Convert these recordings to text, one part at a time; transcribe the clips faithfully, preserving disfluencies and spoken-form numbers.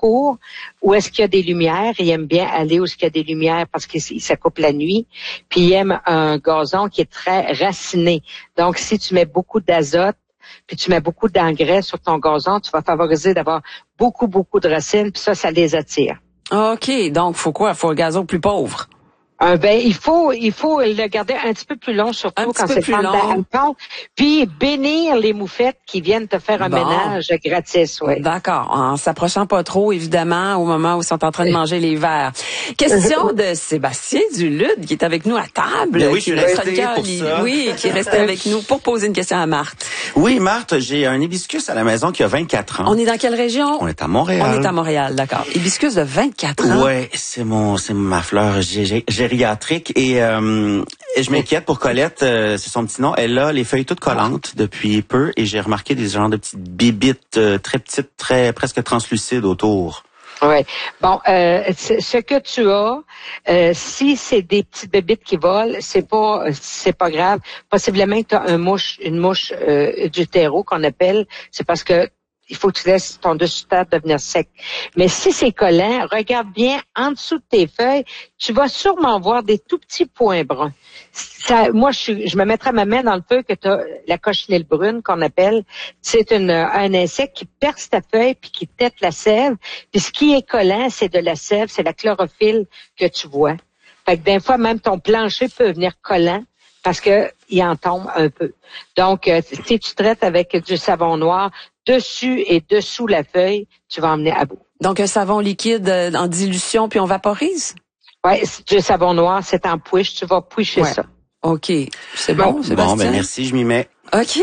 cours où est-ce qu'il y a des lumières. Il aime bien aller où est-ce qu'il y a des lumières parce qu'il s'accoupe la nuit. Puis il aime un gazon qui est très raciné. Donc, si tu mets beaucoup d'azote, puis tu mets beaucoup d'engrais sur ton gazon, tu vas favoriser d'avoir beaucoup, beaucoup de racines, puis ça, ça les attire. OK, donc faut quoi? Faut un gazon plus pauvre. Euh, ben, il faut, il faut le garder un petit peu plus long, surtout quand c'est le temps d'automne. Puis bénir les moufettes qui viennent te faire un bon. ménage gratis, oui. D'accord. En s'approchant pas trop, évidemment, au moment où ils sont en train de manger les verres. Question de Sébastien Dulude, qui est avec nous à table. Ben oui, qui je suis resté pour ça. Oui, qui est resté avec nous pour poser une question à Marthe. Oui, Marthe, j'ai un hibiscus à la maison qui a vingt-quatre ans. On est dans quelle région? On est à Montréal. On est à Montréal, d'accord. Hibiscus de vingt-quatre ans. Ouais, c'est mon, c'est ma fleur gériatrique et euh, je m'inquiète pour Colette, euh, c'est son petit nom. Elle a les feuilles toutes collantes depuis peu et j'ai remarqué des genres de petites bibites euh, très petites, très presque translucides autour. Oui. Bon, euh, ce que tu as, euh, si c'est des petites bébites qui volent, c'est pas, c'est pas grave. Possiblement que tu as un mouche, une mouche euh, du terreau qu'on appelle. C'est parce que il faut que tu laisses ton dessus-terre devenir sec. Mais si c'est collant, regarde bien en dessous de tes feuilles, tu vas sûrement voir des tout petits points bruns. Ça, moi, je, je me mettrais ma main dans le feu que tu as la cochenille brune qu'on appelle. C'est une, un insecte qui perce ta feuille puis qui tète la sève. Puis ce qui est collant, c'est de la sève, c'est la chlorophylle que tu vois. Fait que des fois, même ton plancher peut venir collant parce que il en tombe un peu. Donc, euh, si tu traites avec du savon noir, dessus et dessous la feuille, tu vas emmener à bout. Donc, un savon liquide en dilution, puis on vaporise? Oui, du savon noir, c'est en push. Tu vas pusher ouais. ça. OK. C'est bon, bon Sébastien? Bon, ben merci, je m'y mets. OK.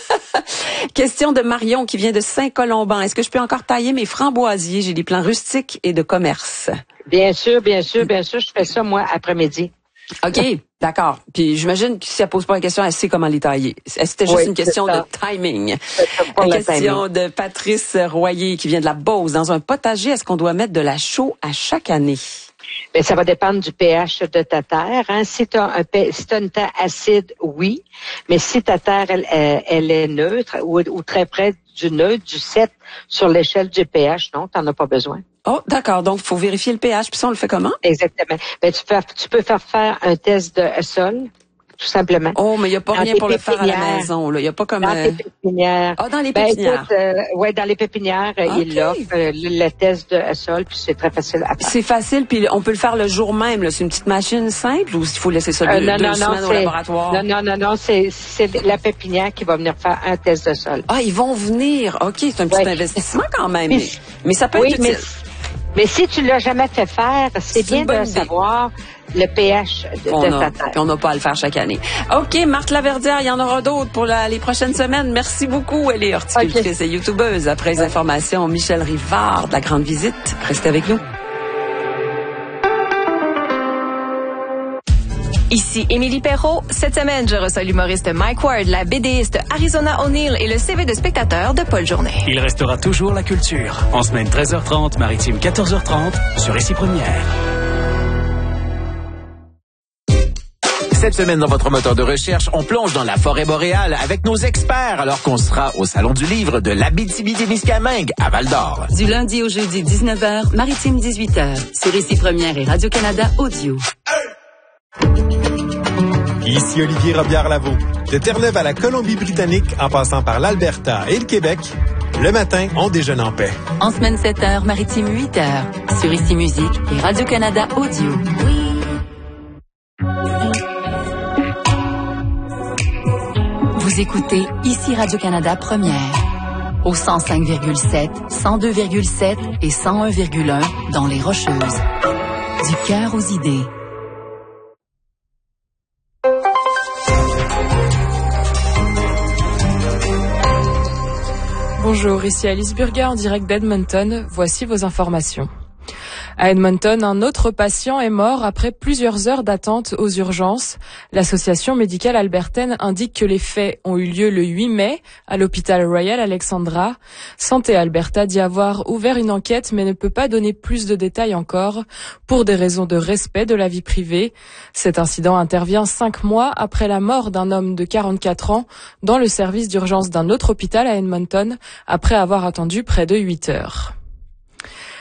Question de Marion qui vient de Saint-Colomban. Est-ce que je peux encore tailler mes framboisiers? J'ai des plants rustiques et de commerce. Bien sûr, bien sûr, bien sûr. Je fais ça, moi, après-midi. OK, d'accord. Puis j'imagine que si elle pose pas la question, elle sait comment les tailler. C'était juste oui, une question de timing. Une question de Patrice Royer qui vient de la Beauce. Dans un potager, est-ce qu'on doit mettre de la chaux à chaque année? Bien, ça va dépendre du pH de ta terre. Hein. Si tu as un si t'as une terre acide, oui. Mais si ta terre, elle, elle est neutre ou, ou très près du neutre, du sept sur l'échelle du pH, non, tu n'en as pas besoin. Oh, d'accord. Donc, il faut vérifier le pH. Puis ça, on le fait comment? Exactement. Ben, tu peux, tu peux faire faire un test de sol, tout simplement. Oh, mais il n'y a pas dans rien pour le faire à la maison. Il n'y a pas comme... Dans les pépinières. Ah, dans les ben, pépinières. Écoute, euh, ouais, dans les pépinières, okay. il offre euh, le, le test de sol, puis c'est très facile à faire. C'est facile, puis on peut le faire le jour même. Là. C'est une petite machine simple ou il faut laisser ça euh, deux, non, deux non, semaines non, au laboratoire? Non, non, non, non, c'est, c'est la pépinière qui va venir faire un test de sol. Ah, ils vont venir. OK, c'est un petit ouais. investissement quand même. Mais, mais ça peut oui, être mais, utile. Mais si tu l'as jamais fait faire, c'est, c'est bien de idée. savoir le pH de, on de a, ta terre. On n'a pas à le faire chaque année. OK, Marthe Laverdière, il y en aura d'autres pour la, les prochaines semaines. Merci beaucoup. Elle est horticultrice okay. et youtubeuse. Après les informations, Michel Rivard de La Grande Visite. Restez avec nous. Ici Émilie Perrault. Cette semaine, je reçois l'humoriste Mike Ward, la BDiste Arizona O'Neill et le C V de spectateur de Paul Journet. Il restera toujours la culture. En semaine treize heures trente, maritime quatorze heures trente, sur Ici Première. Cette semaine, dans votre moteur de recherche, on plonge dans la forêt boréale avec nos experts alors qu'on sera au Salon du Livre de l'Abitibi-Témiscamingue à Val-d'Or. Du lundi au jeudi, dix-neuf heures, maritime dix-huit heures, sur Ici Première et Radio-Canada Audio. Ici Olivier Robillard-Lavaux. De Terre-Neuve à la Colombie-Britannique, en passant par l'Alberta et le Québec, le matin, on déjeune en paix. En semaine sept heures, maritime huit heures, sur Ici Musique et Radio-Canada Audio. Oui. Vous écoutez Ici Radio-Canada Première, au cent cinq virgule sept, cent deux virgule sept et cent un virgule un dans les Rocheuses. Du cœur aux idées. Bonjour, ici Alice Burger en direct d'Edmonton. Voici vos informations. À Edmonton, un autre patient est mort après plusieurs heures d'attente aux urgences. L'association médicale albertaine indique que les faits ont eu lieu le huit mai à l'hôpital Royal Alexandra. Santé Alberta dit avoir ouvert une enquête mais ne peut pas donner plus de détails encore pour des raisons de respect de la vie privée. Cet incident intervient cinq mois après la mort d'un homme de quarante-quatre ans dans le service d'urgence d'un autre hôpital à Edmonton après avoir attendu près de huit heures.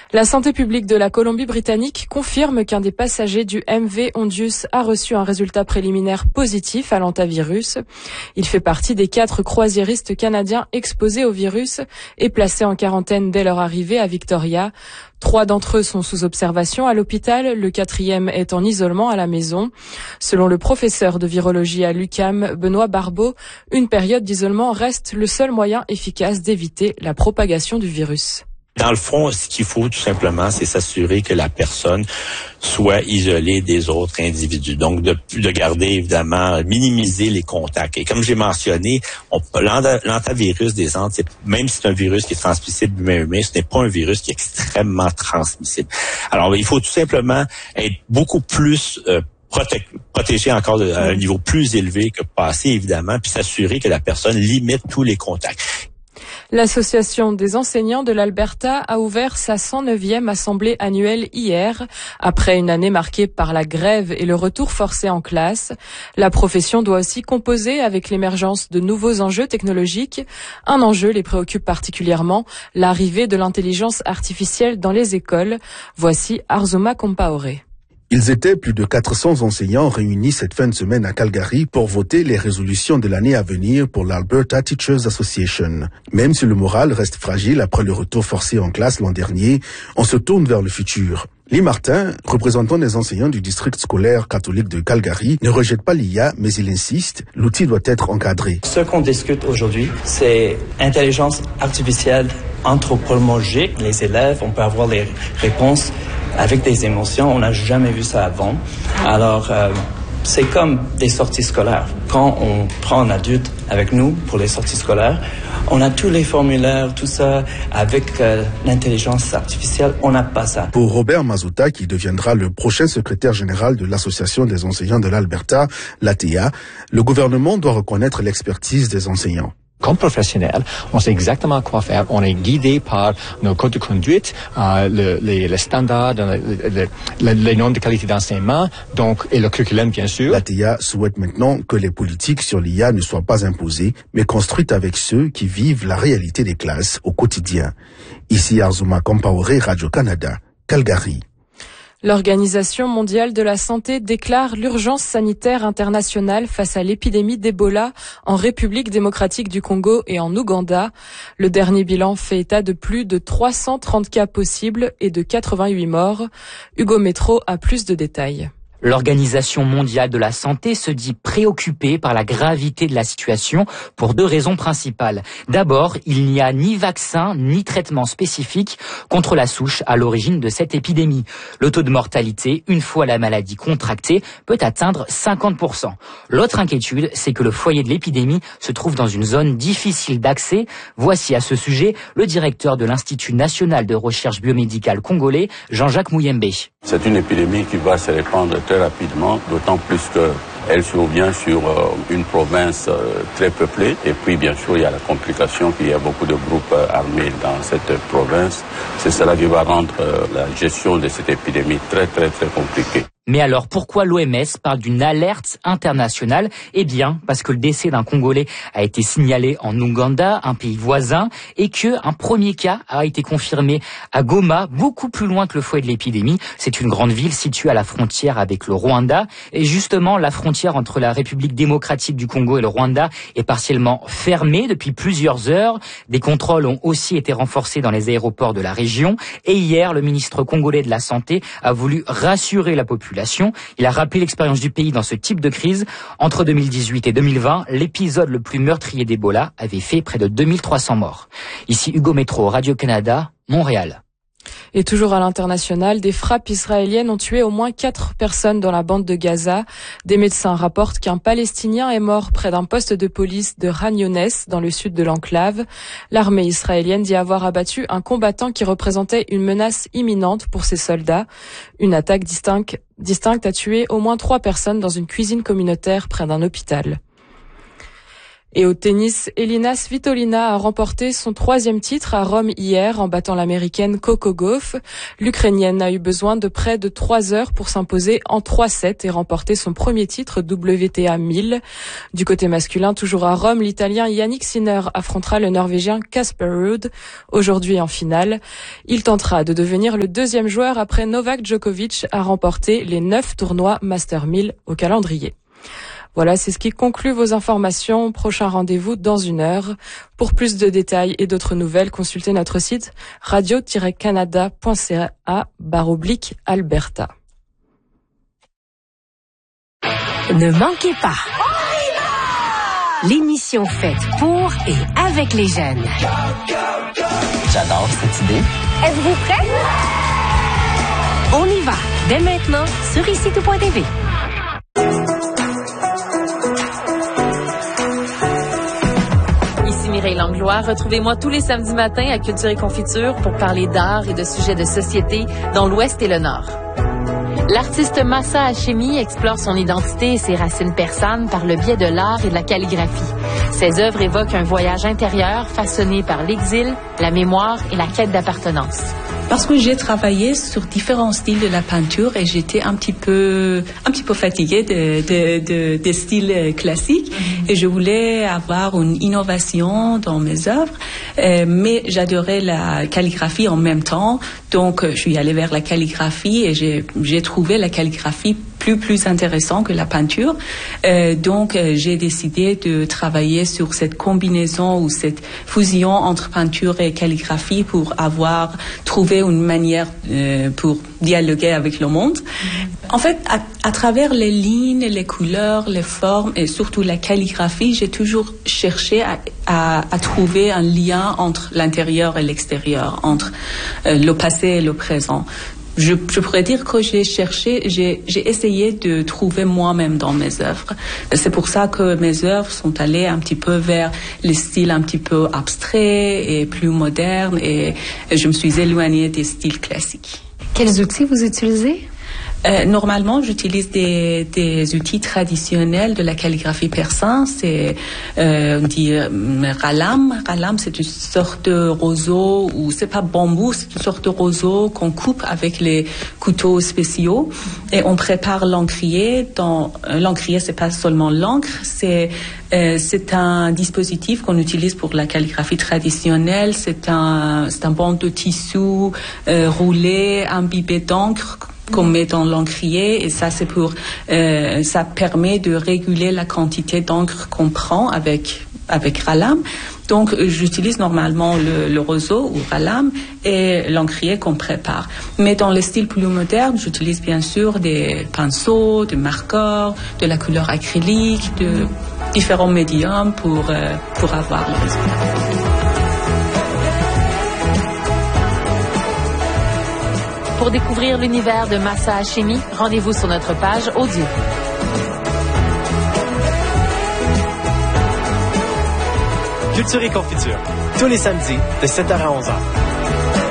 La santé publique de la Colombie-Britannique confirme qu'un des passagers du M V Ondius a reçu un résultat préliminaire positif à l'hantavirus. Il fait partie des quatre croisiéristes canadiens exposés au virus et placés en quarantaine dès leur arrivée à Victoria. Trois d'entre eux sont sous observation à l'hôpital, le quatrième est en isolement à la maison. Selon le professeur de virologie à l'U Q A M, Benoît Barbeau, une période d'isolement reste le seul moyen efficace d'éviter la propagation du virus. Dans le fond, ce qu'il faut tout simplement, c'est s'assurer que la personne soit isolée des autres individus. Donc, de, de garder, évidemment, minimiser les contacts. Et comme j'ai mentionné, on, l'hantavirus des Andes, c'est, même si c'est un virus qui est transmissible humain-humain, ce n'est pas un virus qui est extrêmement transmissible. Alors, il faut tout simplement être beaucoup plus euh, Proté- protéger encore de, à un niveau plus élevé que passé, évidemment, puis s'assurer que la personne limite tous les contacts. L'Association des enseignants de l'Alberta a ouvert sa cent neuvième assemblée annuelle hier. Après une année marquée par la grève et le retour forcé en classe, la profession doit aussi composer avec l'émergence de nouveaux enjeux technologiques. Un enjeu les préoccupe particulièrement, l'arrivée de l'intelligence artificielle dans les écoles. Voici Arzuma Compaoré. Ils étaient plus de quatre cents enseignants réunis cette fin de semaine à Calgary pour voter les résolutions de l'année à venir pour l'Alberta Teachers Association. Même si le moral reste fragile après le retour forcé en classe l'an dernier, on se tourne vers le futur. Lee Martin, représentant des enseignants du district scolaire catholique de Calgary, ne rejette pas l'I A, mais il insiste, l'outil doit être encadré. Ce qu'on discute aujourd'hui, c'est intelligence artificielle anthropologique. Les élèves, on peut avoir les réponses avec des émotions. On n'a jamais vu ça avant. Alors, euh, c'est comme des sorties scolaires. Quand on prend un adulte avec nous pour les sorties scolaires, on a tous les formulaires, tout ça. Avec euh, l'intelligence artificielle, on n'a pas ça. Pour Robert Mazuta, qui deviendra le prochain secrétaire général de l'Association des enseignants de l'Alberta, l'A T A, le gouvernement doit reconnaître l'expertise des enseignants. Comme professionnels, on sait exactement quoi faire. On est guidé par nos codes de conduite, euh, le, les, les standards, le, le, le, les normes de qualité d'enseignement, donc et le curriculum bien sûr. L'A T A souhaite maintenant que les politiques sur l'I A ne soient pas imposées, mais construites avec ceux qui vivent la réalité des classes au quotidien. Ici Arzuma Compaoré, Radio-Canada, Calgary. L'Organisation mondiale de la santé déclare l'urgence sanitaire internationale face à l'épidémie d'Ebola en République démocratique du Congo et en Ouganda. Le dernier bilan fait état de plus de trois cent trente cas possibles et de quatre-vingt-huit morts. Hugo Métro a plus de détails. L'Organisation mondiale de la santé se dit préoccupée par la gravité de la situation pour deux raisons principales. D'abord, il n'y a ni vaccin ni traitement spécifique contre la souche à l'origine de cette épidémie. Le taux de mortalité, une fois la maladie contractée, peut atteindre cinquante pour cent. L'autre inquiétude, c'est que le foyer de l'épidémie se trouve dans une zone difficile d'accès. Voici à ce sujet le directeur de l'Institut national de recherche biomédicale congolais, Jean-Jacques Mouyembe. C'est une épidémie qui va se répandre très rapidement, d'autant plus qu'elle survient sur euh, une province euh, très peuplée. Et puis, bien sûr, il y a la complication qu'il y a beaucoup de groupes euh, armés dans cette province. C'est cela qui va rendre euh, la gestion de cette épidémie très, très, très compliquée. Mais alors, pourquoi l'O M S parle d'une alerte internationale? Eh bien, parce que le décès d'un Congolais a été signalé en Ouganda, un pays voisin, et que un premier cas a été confirmé à Goma, beaucoup plus loin que le foyer de l'épidémie. C'est une grande ville située à la frontière avec le Rwanda. Et justement, la frontière entre la République démocratique du Congo et le Rwanda est partiellement fermée depuis plusieurs heures. Des contrôles ont aussi été renforcés dans les aéroports de la région. Et hier, le ministre congolais de la Santé a voulu rassurer la population. Il a rappelé l'expérience du pays dans ce type de crise. Entre deux mille dix-huit et deux mille vingt, l'épisode le plus meurtrier d'Ebola avait fait près de deux mille trois cents morts. Ici Hugo Métro, Radio-Canada, Montréal. Et toujours à l'international, des frappes israéliennes ont tué au moins quatre personnes dans la bande de Gaza. Des médecins rapportent qu'un Palestinien est mort près d'un poste de police de Khan Younes, dans le sud de l'enclave. L'armée israélienne dit avoir abattu un combattant qui représentait une menace imminente pour ses soldats. Une attaque distincte, distincte a tué au moins trois personnes dans une cuisine communautaire près d'un hôpital. Et au tennis, Elina Svitolina a remporté son troisième titre à Rome hier en battant l'américaine Coco Gauff. L'Ukrainienne a eu besoin de près de trois heures pour s'imposer en trois sept et remporter son premier titre W T A mille. Du côté masculin, toujours à Rome, l'Italien Yannick Sinner affrontera le Norvégien Casper Ruud aujourd'hui en finale. Il tentera de devenir le deuxième joueur après Novak Djokovic à remporter les neuf tournois Master mille au calendrier. Voilà, c'est ce qui conclut vos informations. Prochain rendez-vous dans une heure. Pour plus de détails et d'autres nouvelles, consultez notre site radio tiret canada point c a barre oblique Alberta. Ne manquez pas l'émission faite pour et avec les jeunes. J'adore cette idée. Êtes-vous prêts? On y va, dès maintenant, sur ici tout point t v. Mireille Langlois. Retrouvez-moi tous les samedis matins à Culture et Confiture pour parler d'art et de sujets de société dans l'Ouest et le Nord. L'artiste Massa Hachemi explore son identité et ses racines persanes par le biais de l'art et de la calligraphie. Ses œuvres évoquent un voyage intérieur façonné par l'exil, la mémoire et la quête d'appartenance. Parce que j'ai travaillé sur différents styles de la peinture et j'étais un petit peu, un petit peu fatiguée de, de, de, des styles classiques mm-hmm. et je voulais avoir une innovation dans mes œuvres, euh, mais j'adorais la calligraphie en même temps, donc je suis allée vers la calligraphie et j'ai, j'ai trouvé la calligraphie plus plus intéressant que la peinture. Euh, donc, euh, j'ai décidé de travailler sur cette combinaison ou cette fusion entre peinture et calligraphie pour avoir trouvé une manière euh, pour dialoguer avec le monde. Mm-hmm. En fait, à, à travers les lignes, les couleurs, les formes et surtout la calligraphie, j'ai toujours cherché à, à, à trouver un lien entre l'intérieur et l'extérieur, entre euh, le passé et le présent. Je, je pourrais dire que j'ai cherché, j'ai, j'ai essayé de trouver moi-même dans mes œuvres. C'est pour ça que mes œuvres sont allées un petit peu vers les styles un petit peu abstraits et plus modernes et je me suis éloignée des styles classiques. Quels outils vous utilisez? Euh, normalement, j'utilise des, des outils traditionnels de la calligraphie persane. C'est, euh, on dit euh, ralam. Ralam, c'est une sorte de roseau, ou c'est pas bambou, c'est une sorte de roseau qu'on coupe avec les couteaux spéciaux. Et on prépare l'encrier. Dans, euh, l'encrier, c'est pas seulement l'encre, c'est Euh, c'est un dispositif qu'on utilise pour la calligraphie traditionnelle. C'est un, c'est un banc de tissu euh, roulé, imbibé d'encre qu'on met dans l'encrier et ça c'est pour euh, ça permet de réguler la quantité d'encre qu'on prend avec avec Ralam. Donc j'utilise normalement le, le roseau ou Ralam et l'encrier qu'on prépare. Mais dans les styles plus modernes, j'utilise bien sûr des pinceaux, des marqueurs, de la couleur acrylique, de différents médiums pour euh, pour avoir le résultat. Pour découvrir l'univers de Massa Hachemi, rendez-vous sur notre page audio. Culture et Confiture, tous les samedis de sept heures à onze heures.